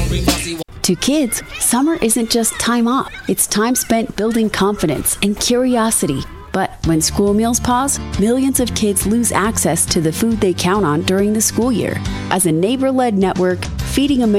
To kids, summer isn't just time off. It's time spent building confidence and curiosity. But when school meals pause, millions of kids lose access to the food they count on during the school year. As a neighbor-led network, Feeding America